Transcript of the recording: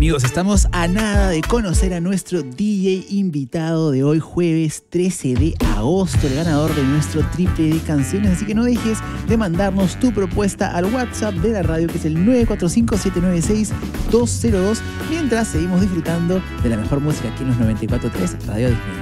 Amigos, estamos a nada de conocer a nuestro DJ invitado de hoy, jueves 13 de agosto, el ganador de nuestro triple de canciones. Así que no dejes de mandarnos tu propuesta al WhatsApp de la radio, que es el 945-796-202, mientras seguimos disfrutando de la mejor música aquí en los 94.3 Radio Disney.